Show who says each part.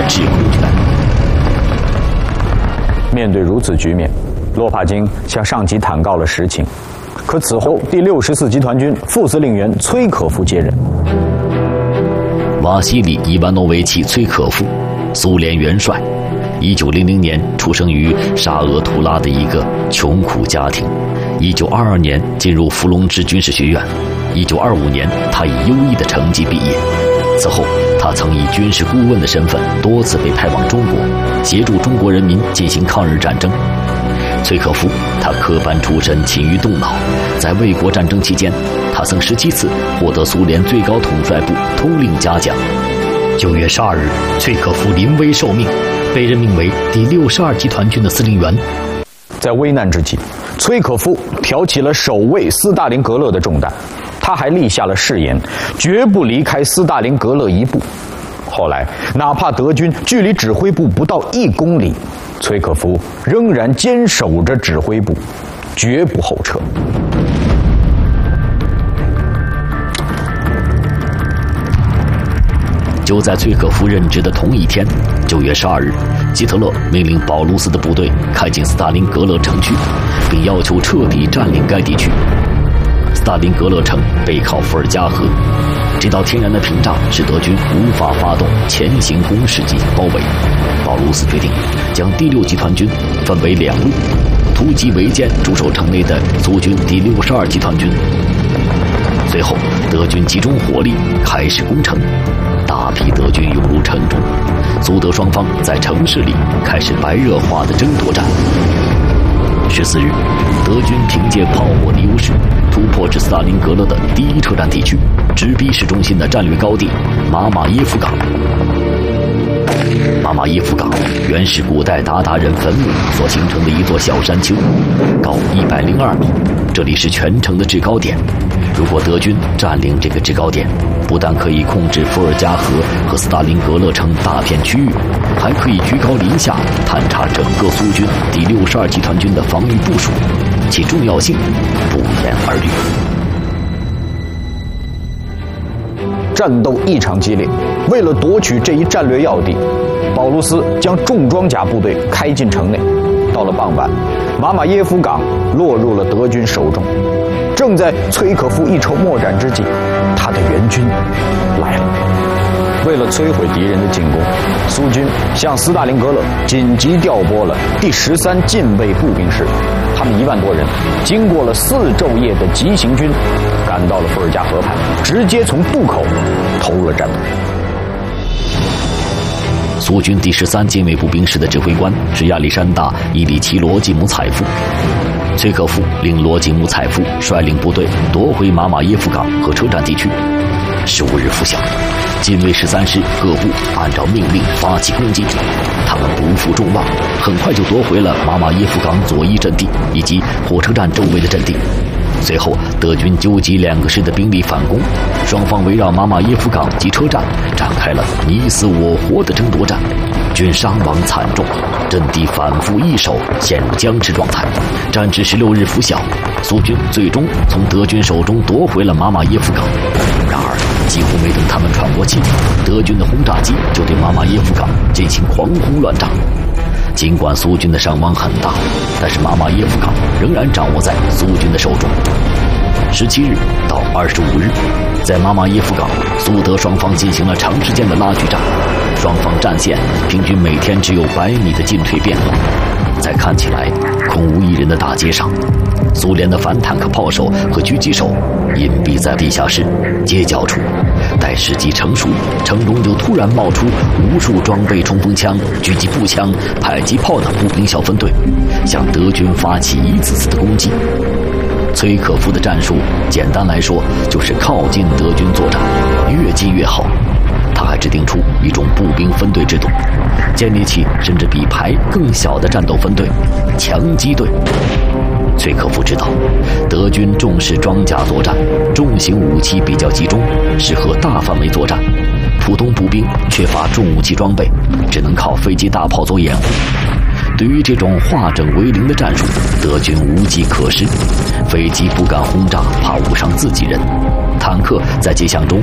Speaker 1: 制空权。
Speaker 2: 面对如此局面，洛帕金向上级坦告了实情。可此后，第64集团军副司令员崔可夫接任。
Speaker 1: 瓦西里·伊万诺维奇·崔可夫，苏联元帅，1900年出生于沙俄图拉的一个穷苦家庭。1922年进入伏龙芝军事学院，1925年他以优异的成绩毕业。此后，他曾以军事顾问的身份多次被派往中国，协助中国人民进行抗日战争。崔可夫，他科班出身，勤于动脑。在卫国战争期间，他曾17次获得苏联最高统帅部通令嘉奖。9月12日，崔可夫临危受命，被任命为第62集团军的司令员。
Speaker 2: 在危难之际，崔可夫挑起了守卫斯大林格勒的重担。他还立下了誓言，绝不离开斯大林格勒一步。后来，哪怕德军距离指挥部不到1公里，崔可夫仍然坚守着指挥部，绝不后撤。
Speaker 1: 就在崔可夫任职的同一天，9月12日，希特勒命令保卢斯的部队开进斯大林格勒城区，并要求彻底占领该地区。斯大林格勒城背靠伏尔加河，这道天然的屏障使德军无法发动前行攻势进行包围。保卢斯决定将第6集团军分为2路，突击围歼驻守城内的苏军第62集团军。随后，德军集中火力开始攻城，大批德军涌入城中，苏德双方在城市里开始白热化的争夺战。14日，德军凭借炮火的优势，突破至斯大林格勒的第1车站地区，直逼市中心的战略高地马马耶夫港。马马耶夫港原是古代鞑靼人坟墓所形成的一座小山丘，高102米，这里是全城的制高点。如果德军占领这个制高点，不但可以控制伏尔加河和斯大林格勒城大片区域，还可以居高临下探查整个苏军第62集团军的防御部署，其重要性不言而喻。
Speaker 2: 战斗异常激烈，为了夺取这一战略要地，保卢斯将重装甲部队开进城内。到了傍晚，马马耶夫港落入了德军手中。正在崔可夫一筹莫展之际，他的援军来了。为了摧毁敌人的进攻，苏军向斯大林格勒紧急调拨了第13近卫步兵师，他们1万多人，经过了4昼夜的急行军，赶到了伏尔加河畔，直接从渡口投入了战斗。
Speaker 1: 苏军第13近卫步兵师的指挥官是亚历山大·伊里奇·罗季姆采夫。崔可夫令罗季姆采夫率领部队夺回马马耶夫港和车站地区。15日拂晓，近卫13师各部按照命令发起攻击，他们不负众望，很快就夺回了马马耶夫港左翼阵地以及火车站周围的阵地。随后，德军纠集2个师的兵力反攻，双方围绕马马耶夫港及车站展开了你死我活的争夺战，均伤亡惨重，阵地反复易手，陷入僵持状态。战至16日拂晓，苏军最终从德军手中夺回了马马耶夫港。然而，几乎没等他们喘过气，德军的轰炸机就对马马耶夫港进行狂轰乱炸。尽管苏军的伤亡很大，但是马马耶夫港仍然掌握在苏军的手中。17日到25日，在马马耶夫港，苏德双方进行了长时间的拉锯战，双方战线平均每天只有100米的进退变化。在看起来空无一人的大街上，苏联的反坦克炮手和狙击手隐蔽在地下室街角处，待时机成熟，城中就突然冒出无数装备冲锋枪、狙击步枪、迫击炮的步兵小分队，向德军发起一次次的攻击。崔可夫的战术简单来说就是靠近德军作战，越近越好。他还制定出一种步兵分队制度，建立起甚至比排更小的战斗分队——强击队。崔可夫知道，德军重视装甲作战，重型武器比较集中，适合大范围作战。普通步兵缺乏重武器装备，只能靠飞机大炮做掩护。对于这种化整为零的战术，德军无计可施。飞机不敢轰炸，怕误伤自己人；坦克在街巷中